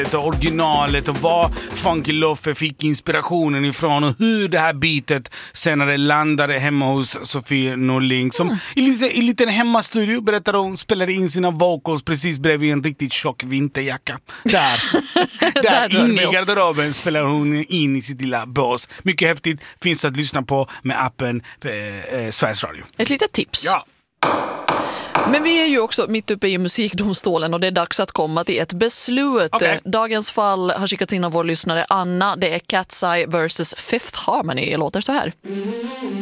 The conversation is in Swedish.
originalet och var Funky Loffe fick inspirationen ifrån och hur det här beatet senare landade hemma hos Sofie Norling som i liten hemmastudio berättade hon spelade in sina vocals precis bredvid en riktigt tjock vinterjacka. Där inne i garderoben spelar hon in i sitt lilla bås. Mycket häftigt, finns att lyssna på med appen Sveriges Radio. Ett litet tips. Ja. Men vi är ju också mitt uppe i musikdomstolen och det är dags att komma till ett beslut. Okay. Dagens fall har skickats in av vår lyssnare Anna. Det är Cat's Eye vs. Fifth Harmony. Det låter så här.